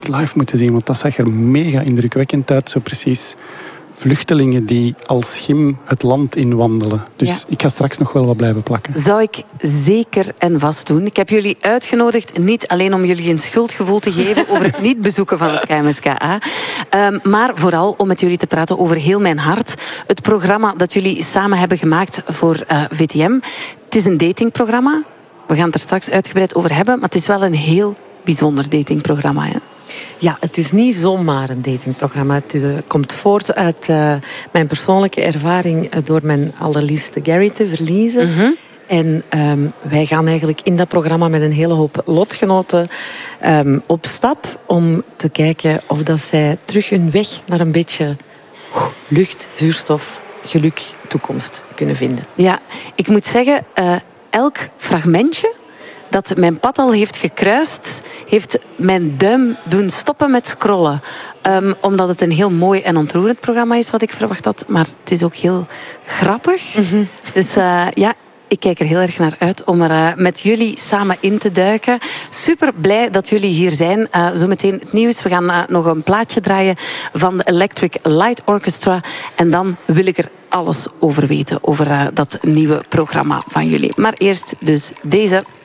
live moeten zien, want dat zag er mega indrukwekkend uit. Zo precies vluchtelingen die als schim het land inwandelen. Dus ik ga straks nog wel wat blijven plakken. Zou ik zeker en vast doen. Ik heb jullie uitgenodigd, niet alleen om jullie een schuldgevoel te geven over het niet bezoeken van het KMSK-A, maar vooral om met jullie te praten over Heel Mijn Hart. Het programma dat jullie samen hebben gemaakt voor VTM. Het is een datingprogramma. We gaan het er straks uitgebreid over hebben, maar het is wel een heel bijzonder datingprogramma. Hè? Ja, het is niet zomaar een datingprogramma. Het komt voort uit mijn persoonlijke ervaring door mijn allerliefste Gary te verliezen. Mm-hmm. En wij gaan eigenlijk in dat programma met een hele hoop lotgenoten op stap om te kijken of dat zij terug hun weg naar een beetje lucht, zuurstof, geluk, toekomst kunnen vinden. Ja, ik moet zeggen, elk fragmentje dat mijn pad al heeft gekruist, heeft mijn duim doen stoppen met scrollen. Omdat het een heel mooi en ontroerend programma is, wat ik verwacht had. Maar het is ook heel grappig. Mm-hmm. Dus ik kijk er heel erg naar uit om er met jullie samen in te duiken. Super blij dat jullie hier zijn. Zometeen het nieuws. We gaan nog een plaatje draaien van de Electric Light Orchestra. En dan wil ik er alles over weten, over dat nieuwe programma van jullie. Maar eerst dus deze.